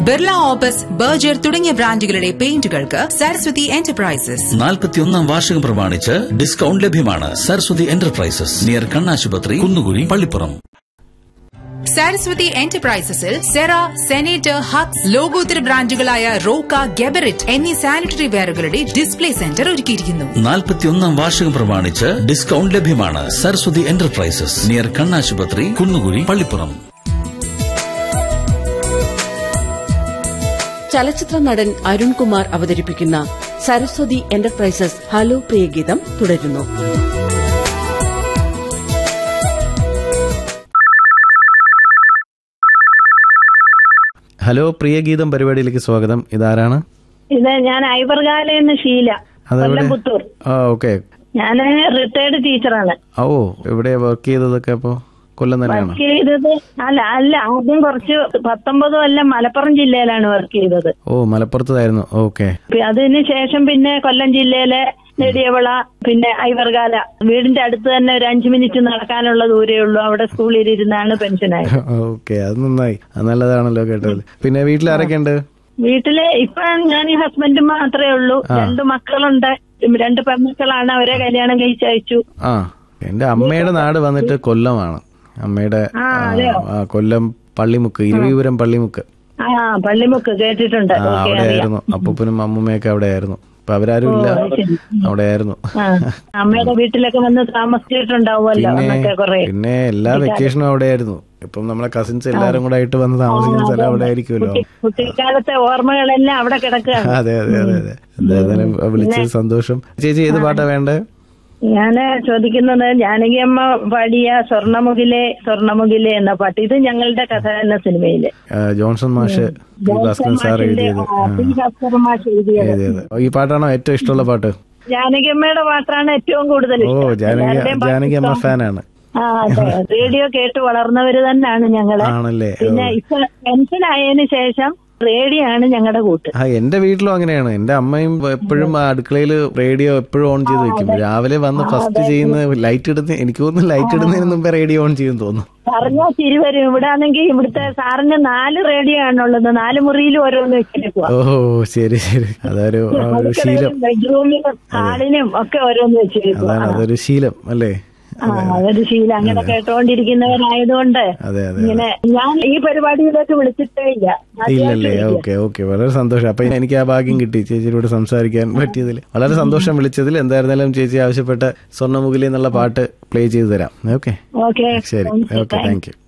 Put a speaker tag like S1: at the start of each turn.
S1: Birla opus, Berger തുടങ്ങിയ ബ്രാൻഡുകളുടെ പെയിന്റുകൾക്ക് Saraswati enterprises.
S2: 41ാം വാർഷികം പ്രമാണിച്ച് ഡിസ്കൗണ്ട് ലഭ്യമാണ്. സരസ്വതി എന്റർപ്രൈസസ്, നിയർ കണ്ണാശുപത്രി, കുന്നുകുഴി, പള്ളിപ്പുറം.
S1: സരസ്വതി എന്റർപ്രൈസസിൽ സെറ, സെനേറ്റർ, ഹക്സ്, ലോകോത്തര ബ്രാൻഡുകളായ റോക്ക, ഗെബറിറ്റ് എന്നീ സാനിറ്ററി വെയറുകളുടെ ഡിസ്പ്ലേ സെന്റർ ഒരുക്കിയിരിക്കുന്നു.
S2: 41ാം വാർഷികം പ്രമാണിച്ച് ഡിസ്കൗണ്ട് ലഭ്യമാണ്. സരസ്വതി എന്റർപ്രൈസസ്, നിയർ കണ്ണാശുപത്രി, കുന്നുകുഴി, പള്ളിപ്പുറം.
S3: ചലച്ചിത്ര നടൻ അരുൺകുമാർ അവതരിപ്പിക്കുന്ന സരസ്വതി എന്റർപ്രൈസസ് ഹലോ പ്രിയഗീതം തുടരുന്നു.
S4: ഹലോ പ്രിയഗീതം പരിപാടിയിലേക്ക് സ്വാഗതം. ഇതാരാണ്?
S5: ഇത് ഞാൻ ഐവർഗാലെന്ന് ഷീല, കൊല്ലംപുത്തൂർ.
S4: ഓക്കെ.
S5: ഞാൻ റിട്ടയർഡ് ടീച്ചറാണ്.
S4: ഓ, എവിടെ വർക്ക് ചെയ്തതൊക്കെ? അപ്പോ കൊല്ലം തന്നെയാണ്
S5: വർക്ക് ചെയ്തത്? അല്ല, ആദ്യം കുറച്ച് 19 കൊല്ലം മലപ്പുറം ജില്ലയിലാണ് വർക്ക് ചെയ്തത്.
S4: ഓ, മലപ്പുറത്തായിരുന്നു. ഓക്കെ.
S5: അതിന് ശേഷം പിന്നെ കൊല്ലം ജില്ലയിലെ നെടിയവിള, പിന്നെ ഐവർഗാല, വീടിന്റെ അടുത്ത് തന്നെ ഒരു 5 മിനിറ്റ് നടക്കാനുള്ള ദൂരേ ഉള്ളൂ. അവിടെ സ്കൂളിൽ ഇരുന്നാണ് പെൻഷനായത്.
S4: ഓക്കെ, അത് നന്നായി. നല്ലതാണല്ലോ കേട്ടത്. പിന്നെ വീട്ടിൽ ആരൊക്കെ ഉണ്ട്?
S5: വീട്ടില് ഇപ്പൊ ഞാൻ ഈ ഹസ്ബൻഡ് മാത്രമേ ഉള്ളൂ. 2 മക്കളുണ്ട്. 2 പെൺമക്കളാണ്. അവരെ കല്യാണം കഴിച്ചയച്ചു.
S4: ആ, എന്റെ അമ്മയുടെ നാട് വന്നിട്ട് കൊല്ലമാണ്. അമ്മയുടെ കൊല്ലം പള്ളിമുക്ക്, ഇരുവിപുരം പള്ളിമുക്ക്.
S5: പള്ളിമുക്ക് കേട്ടിട്ടുണ്ട്.
S4: അവിടെയായിരുന്നു. അപ്പൂപ്പനും അമ്മൂമ്മയൊക്കെ അവിടെയായിരുന്നു. ഇപ്പൊ അവരാരും ഇല്ല, അവിടെയായിരുന്നു.
S5: അമ്മയുടെ വീട്ടിലൊക്കെ വന്ന് താമസിച്ചിട്ടുണ്ടാവുമല്ലോ.
S4: പിന്നെ എല്ലാ വെക്കേഷനും അവിടെയായിരുന്നു. ഇപ്പം നമ്മളെ കസിൻസ് എല്ലാരും കൂടെ ആയിട്ട് വന്ന് താമസിക്കുന്ന സ്ഥലം അവിടെ ആയിരിക്കുമല്ലോ.
S5: കുട്ടിക്കാലത്തെ ഓർമ്മകളെല്ലാം അവിടെ കിടക്കുക.
S4: അതെ അതെ അതെ അതെ. എന്തായാലും വിളിച്ചത് സന്തോഷം. ചേച്ചി ഏത് പാട്ടാ വേണ്ടേ?
S5: ഞാന് ചോദിക്കുന്നത് ജാനകി അമ്മ പാടിയ സ്വർണ്ണമുകിലെ എന്ന പാട്ട്. ഇത് ഞങ്ങളുടെ കഥ എന്ന സിനിമയില്
S4: ജോൺസൺ മാഷ്, സാർ എഴുതിയത്. ഈ പാട്ടാണോ ഏറ്റവും ഇഷ്ടമുള്ള പാട്ട്?
S5: ജാനകി അമ്മയുടെ പാട്ടാണ് ഏറ്റവും കൂടുതൽ.
S4: ഓ, ജാനകി അമ്മ ഫാനാണ്.
S5: റേഡിയോ കേട്ട് വളർന്നവര് തന്നെയാണ് ഞങ്ങള്.
S4: ആണല്ലേ?
S5: പിന്നെ ഇപ്പൊ പെൻഷനായതിനു ശേഷം റേഡിയോ ആണ് ഞങ്ങളുടെ കൂട്ട്.
S4: എന്റെ വീട്ടിലും അങ്ങനെയാണ്. എന്റെ അമ്മയും എപ്പോഴും അടുക്കളയിൽ റേഡിയോ എപ്പോഴും ഓൺ ചെയ്ത് വെക്കും. രാവിലെ വന്ന് ഫസ്റ്റ് ചെയ്യുന്ന ലൈറ്റ് ഇടുന്ന, എനിക്ക് തോന്നുന്നു ലൈറ്റ് ഇടുന്നതിന് മുമ്പേ റേഡിയോ ഓൺ ചെയ്യും തോന്നുന്നു.
S5: പറഞ്ഞാൽ ചിരി വരും. ഇവിടെ ആണെങ്കിൽ ഇവിടുത്തെ സാറിന് 4 റേഡിയോ ആണുള്ളത്. 4 മുറിയിലും ഓരോന്ന് വെച്ചിരിക്കുക.
S4: ഓ, ശരി ശരി. അതൊരു ശീലം.
S5: ബെഡ്റൂമിലും ഹാളിനും ഒക്കെ ഓരോന്ന് വെച്ചിരിക്കുക.
S4: അതൊരു ശീലം അല്ലേ?
S5: അതൊരു ശീലം. അങ്ങനെ കേട്ടോണ്ടിരിക്കുന്നവരായതുകൊണ്ട് ഇങ്ങനെ ഞാൻ ഈ പരിപാടിയിലേക്ക് വിളിച്ചിട്ടേ ഇല്ല.
S4: ഇല്ലല്ലേ? ഓക്കെ ഓക്കെ, വളരെ സന്തോഷം. അപ്പൊ എനിക്ക് ആ ഭാഗ്യം കിട്ടി ചേച്ചിയോട് സംസാരിക്കാൻ പറ്റിയതിൽ. വളരെ സന്തോഷം വിളിച്ചതിൽ. എന്തായിരുന്നാലും ചേച്ചി ആവശ്യപ്പെട്ട സ്വർണ്ണമുകിലി എന്നുള്ള പാട്ട് പ്ലേ ചെയ്തു തരാം. ഓക്കെ, ശരി. Okay, thank you.